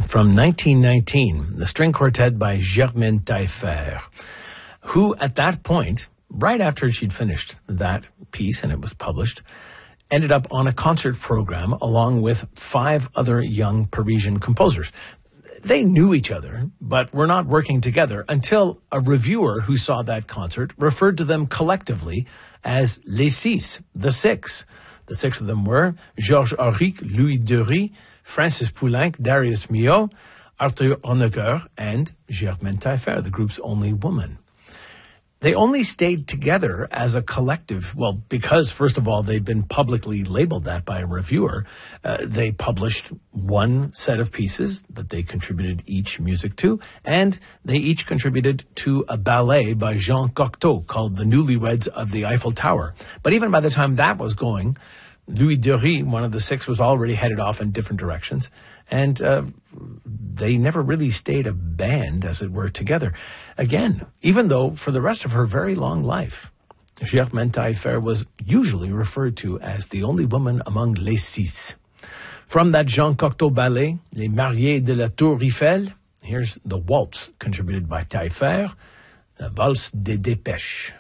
from 1919, the string quartet by Germaine Taillefer, who at that point, right after she'd finished that piece and it was published, ended up on a concert program along with 5 other young Parisian composers. They knew each other, but were not working together until a reviewer who saw that concert referred to them collectively as Les Six, the Six. The 6 of them were Georges Auric, Louis Dury, Francis Poulenc, Darius Milhaud, Arthur Honegger, and Germaine Taillefer, the group's only woman. They only stayed together as a collective, well, because, first of all, they'd been publicly labeled that by a reviewer. They published one set of pieces that they contributed each music to, and they each contributed to a ballet by Jean Cocteau called The Newlyweds of the Eiffel Tower. But even by the time that was going, Louis Dury, one of the 6, was already headed off in different directions, and they never really stayed a band, as it were, together. Again, even though for the rest of her very long life, Germaine Taillefer was usually referred to as the only woman among les six. From that Jean Cocteau ballet, Les Mariés de la Tour Eiffel, here's the waltz contributed by Taillefer, La Valse des Dépêches.